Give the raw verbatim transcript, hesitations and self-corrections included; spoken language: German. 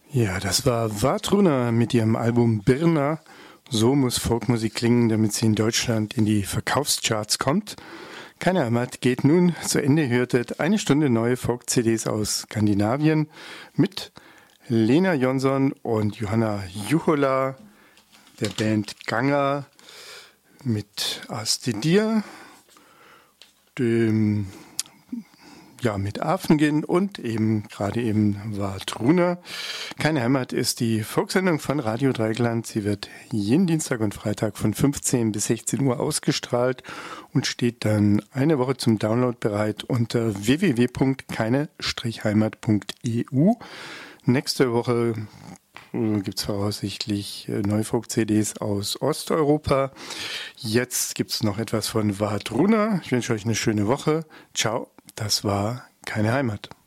Ja, das war Vatruna mit ihrem Album Birna. So muss Folkmusik klingen, damit sie in Deutschland in die Verkaufscharts kommt. Keine Heimat geht nun zu Ende. Hörtet eine Stunde neue Folk-C Ds aus Skandinavien mit Lena Jonsson und Johanna Juhola, der Band Ganga mit Astidir, dem ja, mit Afengin und eben gerade eben Vatruna. Keine Heimat ist die Folksendung von Radio Dreieckland. Sie wird jeden Dienstag und Freitag von fünfzehn bis sechzehn Uhr ausgestrahlt und steht dann eine Woche zum Download bereit unter w w w punkt keine heimat punkt e u. Nächste Woche gibt es voraussichtlich neue Folk-C Ds aus Osteuropa. Jetzt gibt es noch etwas von Vatruna. Ich wünsche euch eine schöne Woche. Ciao. Das war keine Heimat.